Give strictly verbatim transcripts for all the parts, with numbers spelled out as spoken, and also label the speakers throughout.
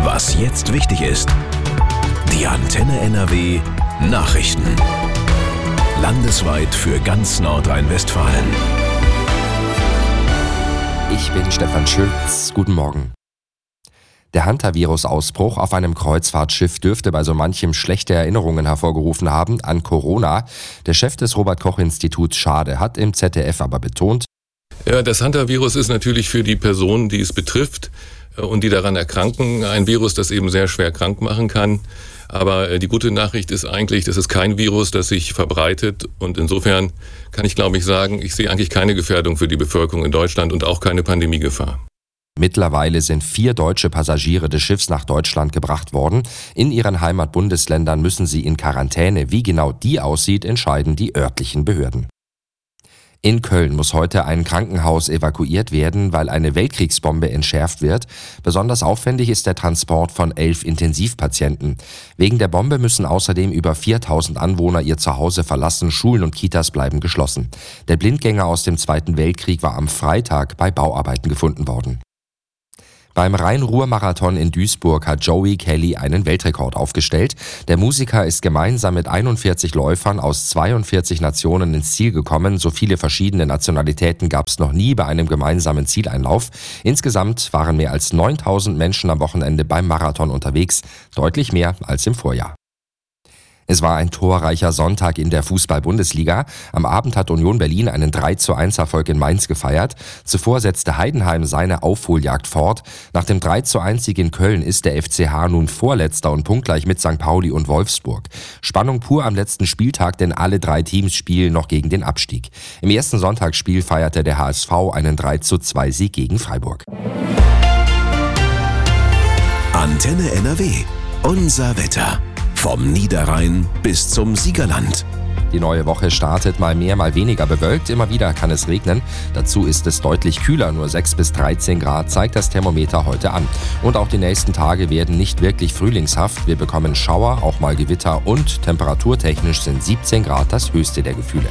Speaker 1: Was jetzt wichtig ist. Die Antenne N R W Nachrichten. Landesweit für ganz Nordrhein-Westfalen.
Speaker 2: Ich bin Stefan Schulz. Guten Morgen. Der Hantavirus-Ausbruch auf einem Kreuzfahrtschiff dürfte bei so manchem schlechte Erinnerungen hervorgerufen haben an Corona. Der Chef des Robert-Koch-Instituts Schade hat im Z D F aber betont:
Speaker 3: Ja, das Hantavirus ist natürlich für die Personen, die es betrifft und die daran erkranken, ein Virus, das eben sehr schwer krank machen kann. Aber die gute Nachricht ist eigentlich, das ist kein Virus, das sich verbreitet. Und insofern kann ich, glaube ich, sagen, ich sehe eigentlich keine Gefährdung für die Bevölkerung in Deutschland und auch keine Pandemiegefahr.
Speaker 2: Mittlerweile sind vier deutsche Passagiere des Schiffs nach Deutschland gebracht worden. In ihren Heimatbundesländern müssen sie in Quarantäne. Wie genau die aussieht, entscheiden die örtlichen Behörden. In Köln muss heute ein Krankenhaus evakuiert werden, weil eine Weltkriegsbombe entschärft wird. Besonders aufwendig ist der Transport von elf Intensivpatienten. Wegen der Bombe müssen außerdem über viertausend Anwohner ihr Zuhause verlassen. Schulen und Kitas bleiben geschlossen. Der Blindgänger aus dem Zweiten Weltkrieg war am Freitag bei Bauarbeiten gefunden worden. Beim Rhein-Ruhr-Marathon in Duisburg hat Joey Kelly einen Weltrekord aufgestellt. Der Musiker ist gemeinsam mit einundvierzig Läufern aus zweiundvierzig Nationen ins Ziel gekommen. So viele verschiedene Nationalitäten gab es noch nie bei einem gemeinsamen Zieleinlauf. Insgesamt waren mehr als neuntausend Menschen am Wochenende beim Marathon unterwegs, deutlich mehr als im Vorjahr. Es war ein torreicher Sonntag in der Fußball-Bundesliga. Am Abend hat Union Berlin einen drei zu eins Erfolg in Mainz gefeiert. Zuvor setzte Heidenheim seine Aufholjagd fort. Nach dem drei zu eins Sieg in Köln ist der F C H nun Vorletzter und punktgleich mit Sankt Pauli und Wolfsburg. Spannung pur am letzten Spieltag, denn alle drei Teams spielen noch gegen den Abstieg. Im ersten Sonntagsspiel feierte der H S V einen drei zu zwei Sieg gegen Freiburg.
Speaker 1: Antenne N R W. Unser Wetter. Vom Niederrhein bis zum Siegerland.
Speaker 2: Die neue Woche startet mal mehr, mal weniger bewölkt. Immer wieder kann es regnen. Dazu ist es deutlich kühler. Nur sechs bis dreizehn Grad zeigt das Thermometer heute an. Und auch die nächsten Tage werden nicht wirklich frühlingshaft. Wir bekommen Schauer, auch mal Gewitter und temperaturtechnisch sind siebzehn Grad das höchste der Gefühle.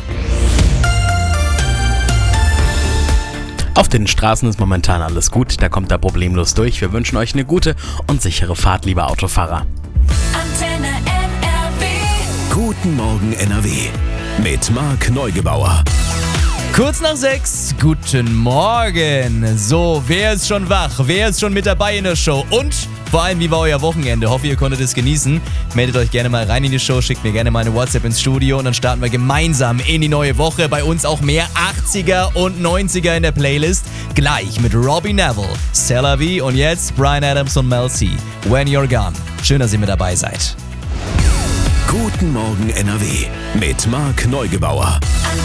Speaker 4: Auf den Straßen ist momentan alles gut. Da kommt er problemlos durch. Wir wünschen euch eine gute und sichere Fahrt, lieber Autofahrer.
Speaker 5: Antenne N R W.
Speaker 1: Guten Morgen N R W mit Marc Neugebauer.
Speaker 6: Kurz nach sechs, guten Morgen. So, wer ist schon wach? Wer ist schon mit dabei in der Show? Und vor allem, wie war euer Wochenende? Hoffe, ihr konntet es genießen. Meldet euch gerne mal rein in die Show, schickt mir gerne mal eine WhatsApp ins Studio und dann starten wir gemeinsam in die neue Woche. Bei uns auch mehr achtziger und neunziger in der Playlist. Gleich mit Robbie Neville, C'est la vie und jetzt Bryan Adams und Mel C. When You're Gone. Schön, dass ihr mit dabei seid.
Speaker 1: Guten Morgen N R W mit Marc Neugebauer.